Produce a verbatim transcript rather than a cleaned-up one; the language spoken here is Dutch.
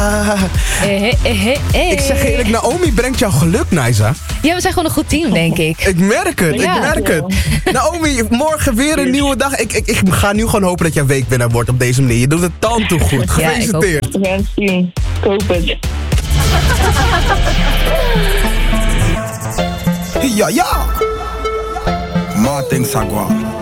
Ah. Eh, eh, eh, eh. Ik zeg eerlijk, Naomi brengt jou geluk, Naisa. Ja, we zijn gewoon een goed team, denk ik. Ik merk het, Ja. ik merk het. Naomi, morgen weer een nieuwe dag. Ik, ik, ik ga nu gewoon hopen dat jij weekwinnaar wordt op deze manier. Je doet het tand toe goed. Gefeliciteerd. We gaan het zien. Ik hoop het. Ja, ja. Martin Sagwa.